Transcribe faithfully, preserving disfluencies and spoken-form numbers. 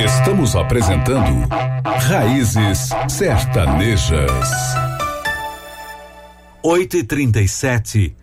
Estamos apresentando Raízes Sertanejas. oito e trinta e sete.